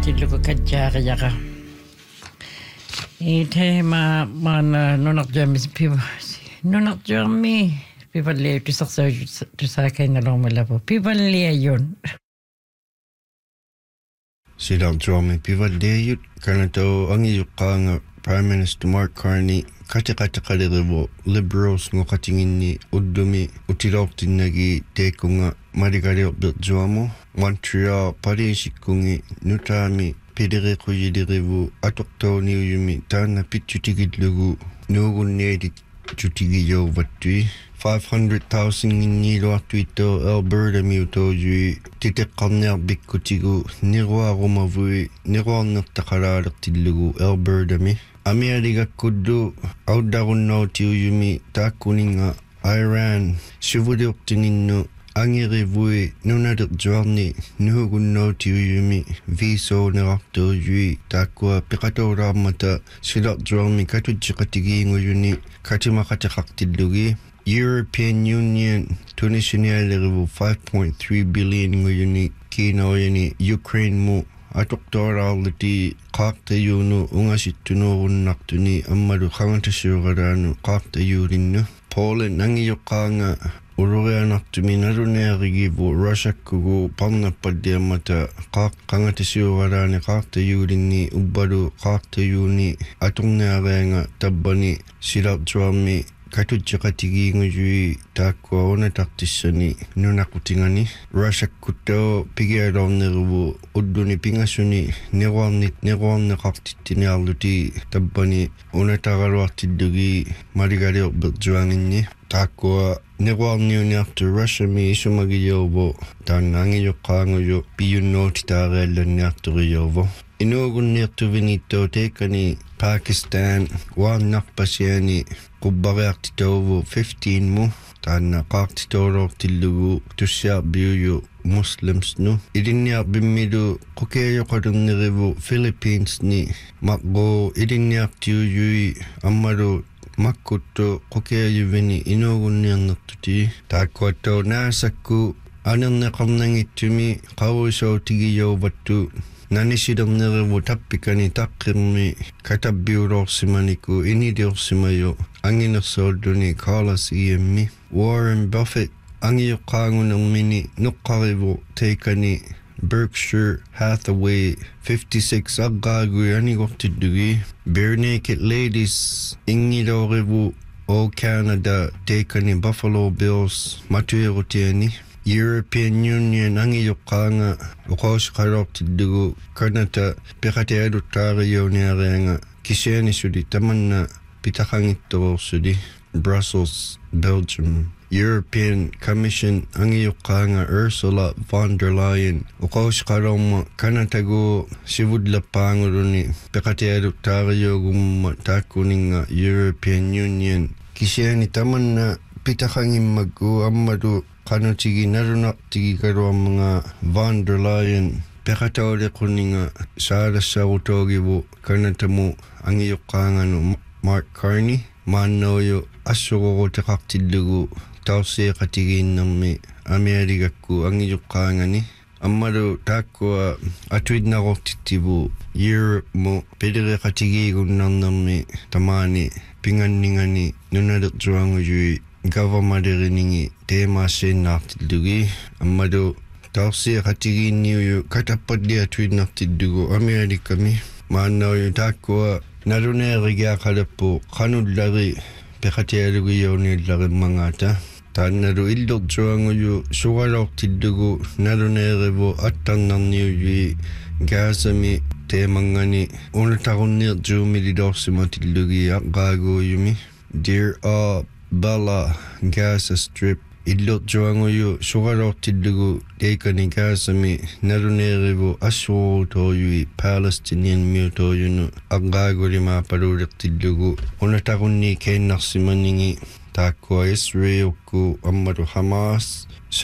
tillugu kajjaariyaqa mana nunartuammi pivalliu tusarsaajuttusaakainnaluumalapu pivalliajun Silartuarmi pivalliajut kanatau angiyuqqaanga Prime Minister Mark Carney qatiqatiqalirivu Liberals ngoqatinginni uddumi utiloortinnagi teekunga maligaliorpirtuamu Montreal pariisikkungi nutaami pidiriquyilirivu atoqtooniuyumi taanna pitsutigillugu nuugunniati tutigiyouvattui 500,000 ngiluartuitto Alberta miutoojui titeqqarniarbikkutigu niruarumavui niruarnertaqalaalertillugu Albertami amialigakkullu auddarunnautiuyumi taakkuninga Iran sivuliortininnu angirivui nunalertuarni nuhugunnautiuyumi viisoonerartuujui taakkua piqatoulaarmata silartuarmi katutsiqatigiinguyuni katimaqatiqartillugi European Union Tunisianialerivu 5.3 billion nguyuni kiinoyani Ukraine mu atoqtoraarluti qaartayuunu ungasittunuurunnartuni ammalu qangatasiugalaanu qaartayuulinnu Poland angiyoqqaanga ulurianartumi nalunearigivu Russiakkugu parnappalliammata qangatasiugalaani qaartayuulinni ubbalu qaartayuuni atornearianga tabbani silartuarmi katutsiqatigiingujui taakkua unatartissani nunaqutingani Russiakkutto pigialornerivu udduni pingasuni niruarneqartittiniarluti tabbani unataraluartillugi maligaliorpirtuanginni taakkua niruarniuniartu Russiami isumagiyorvo taannaangiyoqqaanguju piyunnootitaariallanniarturiyorvo inuugunniirtuvinitto teekani Pakistan waannarpasiani qubbariartitauvu 15 mu taanna qaartitoolortillugu tussiarbiuju Muslimsnu ilinniarbimmilu qukeajoqalerniриvu Philippines ni maqru ilinniartiujui ammalu makkuttu qukeajuvini inuugunniarnertuti taakkuattau naasakku anerneqarnangittumi qavuisautigiyouvattu nanisilernirevu tappikani taqqirmi katabbiulorsimaniku iniliorsimayu anginersoorduni Carlos EMmi Warren Buffett angiyoqqaangunermini nuqqarivu teikani Berkshire Hathaway 56 aqqaagui anigortillugi Bare Naked Ladies ingilorivu O Canada teikani Buffalo Bills matuyerutiani European Union angiyoqqaanga uqausqalortillugu kanata piqatialuttaariyouniarianga kisianisuli tamanna pitaqangittoruursuli Brussels Belgium European Commission angiyoqqaanga Ursula von der Leyen uqausqalorma kanatagu sivudlappaanguluni piqatialuttaariyogumma taakkuninga European Union kisiani tamanna pitaqangimmakku ammadu qanutigi narunartigi kaluarmanga von der Leyen peqatauliqunninga saalassarutoogivu kanatamu angiyoqqaanganu Mark Carney maannoyu assururuteqartillugu tauseeqatigiinnermi amialigakku angiyoqqaangani ammalu taakkua atuidnarortittivu Europe mu pilireqatigiigunnarnermi tamaani pinganningani nunalertuangujui government-erinningi teemaasseennartillugi ammalu tauseeqatigiinniuju katappadliatuinnartillugu amialikami maannauju taakkua naluneerigiaqaleppu qanullari peqatialugiyouniillarimmangaata taannalu illertuanguju sugalortillugu naluneerivu attarnarniujui gaasami teemangani unatarunniirtuumililorsimatillugi aqqaaguuyumi Dear Bella Gaza Strip illertuanguju sugalortillugu teikani gaasami naluneerivu assuruutoojui Palestinian miutoojunu aqqaagulimaapaluulertillugu unatarunni keennarsimaningi taakkua Israelku ammalu Hamas